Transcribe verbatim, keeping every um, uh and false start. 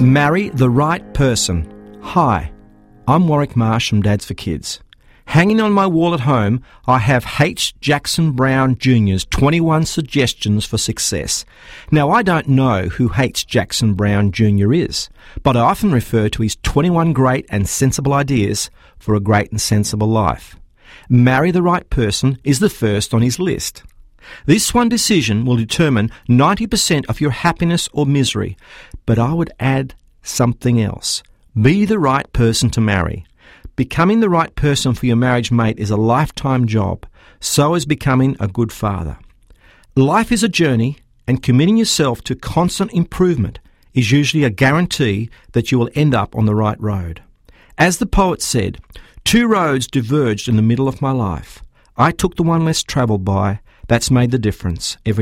Marry the right person. Hi, I'm Warwick Marsh from Dads for Kids. Hanging on my wall at home, I have H. Jackson Brown Junior's twenty-one Suggestions for Success. Now, I don't know who H. Jackson Brown Junior is, but I often refer to his twenty-one great and sensible ideas for a great and sensible life. Marry the right person is the first on his list. This one decision will determine ninety percent of your happiness or misery, but I would add something else. Be the right person to marry. Becoming the right person for your marriage mate is a lifetime job. So is becoming a good father. Life is a journey, and committing yourself to constant improvement is usually a guarantee that you will end up on the right road. As the poet said, two roads diverged in the middle of my life. I took the one less travelled by. That's made the difference every